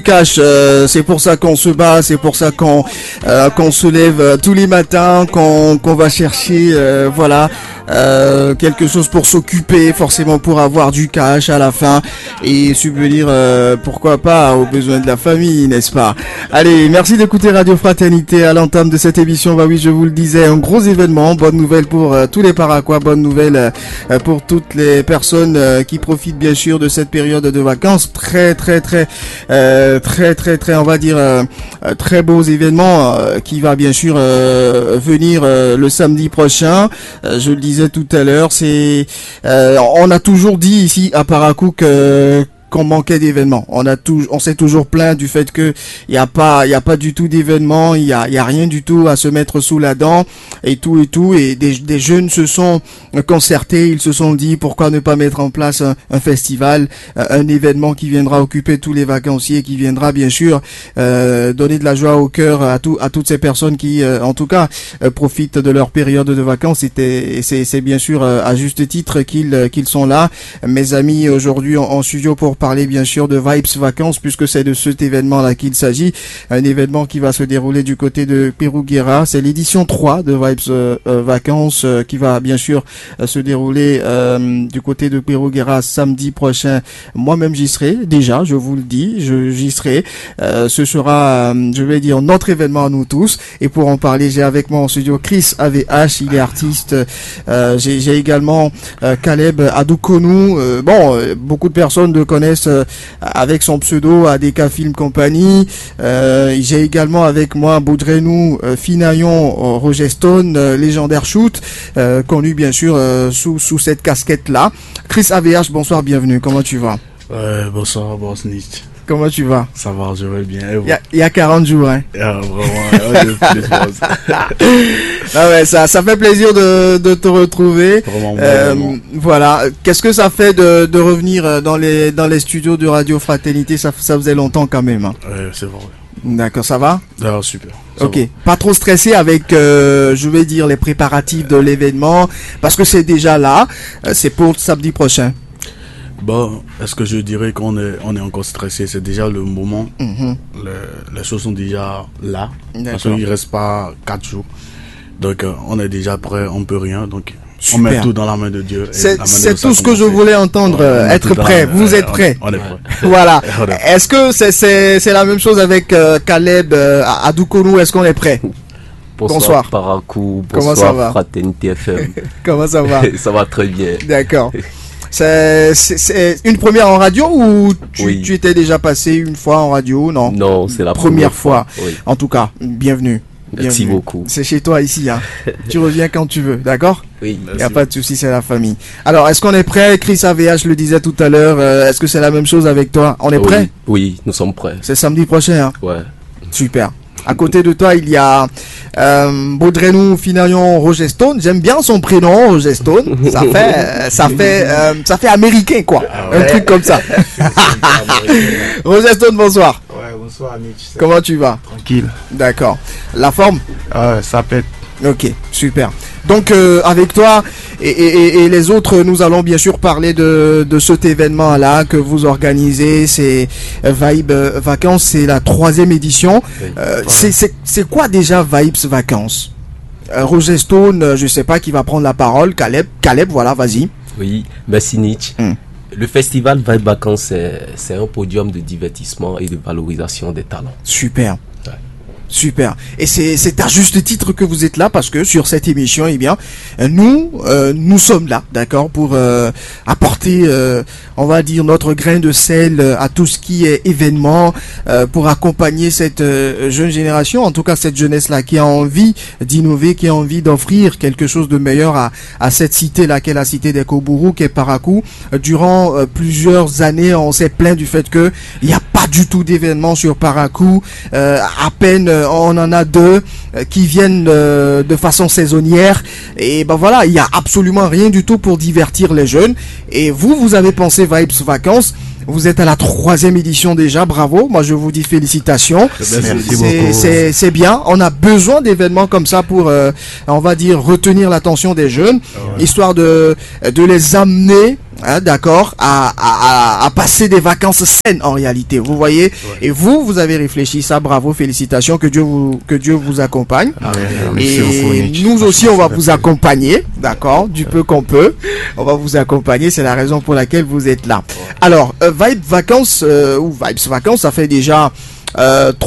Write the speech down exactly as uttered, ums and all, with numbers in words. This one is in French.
Cash, euh, c'est pour ça qu'on se bat, c'est pour ça qu'on euh, qu'on se lève euh, tous les matins, qu'on qu'on va chercher, euh, voilà. Euh, quelque chose pour s'occuper, forcément pour avoir du cash à la fin et subvenir, euh, pourquoi pas, aux besoins de la famille, n'est-ce pas? Allez, merci d'écouter Radio Fraternité à l'entame de cette émission. Bah oui, je vous le disais, un gros événement, bonne nouvelle pour euh, tous les Paraquois, bonne nouvelle euh, pour toutes les personnes euh, qui profitent bien sûr de cette période de vacances. Très très très euh, très très très, on va dire euh, très beaux événements euh, qui va bien sûr euh, venir euh, le samedi prochain. Euh, je le disais tout à l'heure, c'est euh, on a toujours dit ici à Parakou que qu'on manquait d'événements. On a tout, on s'est toujours plaint du fait que il y a pas, il y a pas du tout d'événements, il y a, il y a rien du tout à se mettre sous la dent et tout et tout. Et des, des jeunes se sont concertés, ils se sont dit pourquoi ne pas mettre en place un, un festival, un événement qui viendra occuper tous les vacanciers, qui viendra bien sûr euh, donner de la joie au cœur à tout, à toutes ces personnes qui, euh, en tout cas, euh, profitent de leur période de vacances. C'était, c'est, c'est bien sûr euh, à juste titre qu'ils, qu'ils sont là. Mes amis aujourd'hui en, en studio pour parler bien sûr de Vibes Vacances, puisque c'est de cet événement-là qu'il s'agit, un événement qui va se dérouler du côté de Pérouguera. C'est l'édition trois de Vibes euh, euh, Vacances euh, qui va bien sûr euh, se dérouler euh, du côté de Pérouguera samedi prochain. Moi-même j'y serai déjà, je vous le dis, je, j'y serai. Euh, ce sera, euh, je vais dire, notre événement à nous tous. Et pour en parler, j'ai avec moi en studio Chris A V H, il est artiste. Euh, j'ai, j'ai également euh, Caleb Adoukonou. Euh, bon, euh, beaucoup de personnes le connaissent euh, avec son pseudo A D K Film Company. Euh, j'ai également avec moi Baudrenou euh, Finayon euh, Roger Stone, euh, légendaire shoot, euh, connu bien sûr euh, sous sous cette casquette là. Chris A V H, bonsoir, bienvenue. Comment tu vas? Ouais, bonsoir, boss Nietzsche. Comment tu vas? Ça va, je vais bien. Il y a, y a quarante jours, hein. Yeah, vraiment, ah ouais, ça, ça fait plaisir de, de te retrouver. Vraiment, euh, vraiment. Voilà. Qu'est-ce que ça fait de, de revenir dans les, dans les studios de Radio Fraternité? Ça, ça faisait longtemps quand même. Hein. Ouais, c'est vrai. D'accord, ça va? Ah, super. Ça ok. va. Pas trop stressé avec, euh, je vais dire, les préparatifs de l'événement, parce que c'est déjà là. Euh, c'est pour samedi prochain. Bon, est-ce que je dirais qu'on est, on est encore stressé? C'est déjà le moment. Mm-hmm. Les, les choses sont déjà là. D'accord. Parce qu'il ne reste pas quatre jours. Donc, euh, on est déjà prêt, on peut rien. Donc, Super. on met tout dans la main de Dieu. C'est, la main c'est de tout ce que je voulais entendre, Ouais, euh, être prêt. Dans, Vous euh, êtes prêt. On, on est prêt. Voilà. On est prêt. Est-ce que c'est, c'est, c'est la même chose avec euh, Caleb euh, Adoukonou? Est-ce qu'on est prêt? Bonsoir, Bonsoir. Parakou, Comment ça va? bonsoir Fraternité F M. Comment ça va? Ça va très bien. D'accord. C'est, c'est, c'est une première en radio ou tu, Oui. tu étais déjà passé une fois en radio? Non. Non, c'est la Première première, fois. Oui. En tout cas, bienvenue. Merci Bienvenue. beaucoup. C'est chez toi ici, hein. Tu reviens quand tu veux, d'accord? Oui. Il n'y a pas de souci, c'est la famille. Alors, est-ce qu'on est prêt? Chris A V H le disait tout à l'heure. euh, est-ce que c'est la même chose avec toi? On est oui, prêt? Oui, nous sommes prêts. C'est samedi prochain, hein. Ouais. Super. À côté de toi, il y a euh, Baudrenou Finayon Roger Stone. J'aime bien son prénom, Roger Stone. Ça fait, euh, ça fait, euh, ça fait américain, quoi. Ah Un ouais. truc comme ça. Roger Stone, bonsoir. Ouais, bonsoir Nietzsche. Comment tu vas? Tranquille. D'accord. La forme? Ah, ça pète. Ok, super. Donc euh, avec toi et, et, et les autres, nous allons bien sûr parler de, de cet événement-là que vous organisez. C'est Vibes Vacances, c'est la troisième édition. Oui. Euh, c'est, c'est, c'est quoi déjà Vibes Vacances? euh, Roger Stone, euh, je sais pas qui va prendre la parole. Caleb, Caleb, voilà, vas-y. Oui, merci Nietzsche. Hmm. Le festival Vibe Vacances, c'est, c'est un podium de divertissement et de valorisation des talents. Super. Ouais. Super. Et c'est, c'est à juste titre que vous êtes là parce que sur cette émission, eh bien, euh, nous, euh, nous sommes là, d'accord, pour euh, apporter, euh, on va dire, notre grain de sel euh, à tout ce qui est événement, euh, pour accompagner cette euh, jeune génération, en tout cas cette jeunesse-là qui a envie d'innover, qui a envie d'offrir quelque chose de meilleur à, à cette cité-là, qu'est la cité des Kobourou, qui est Parakou. Euh, durant euh, plusieurs années, on s'est plaint du fait que il n'y a pas du tout d'événements sur Parakou, euh, à peine euh, on en a deux euh, qui viennent euh, de façon saisonnière et ben voilà, il y a absolument rien du tout pour divertir les jeunes. Et vous, vous avez pensé Vibes Vacances. Vous êtes à la troisième édition déjà, bravo. Moi, je vous dis félicitations. Merci C'est, beaucoup. c'est, c'est bien. On a besoin d'événements comme ça pour, euh, on va dire, retenir l'attention des jeunes, Ouais. histoire de, de les amener Hein, d'accord, à, à, à passer des vacances saines en réalité. Vous voyez, ouais. Et vous, vous avez réfléchi ça, bravo, félicitations, que Dieu vous, que Dieu vous accompagne. Ah ouais, et nous aussi, on va vous accompagner, d'accord, du peu qu'on peut. On va vous accompagner, c'est la raison pour laquelle vous êtes là. Alors, euh, Vibe Vacances euh, ou Vibes Vacances, ça fait déjà euh,